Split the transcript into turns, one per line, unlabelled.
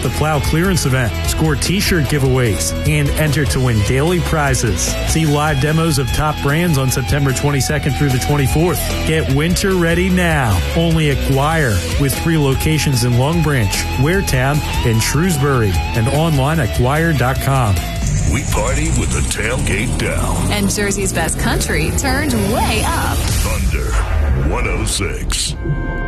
the Plow Clearance Event, score t-shirt giveaways, and enter to win daily prizes. See live demos of top brands on September 22nd through the 24th. Get winter ready now. Only at Guire, with 3 locations in Long Branch, Waretown, and Shrewsbury, and online at Guire.com.
We party with the tailgate down.
And Jersey's best country turned way up.
Thunder 106.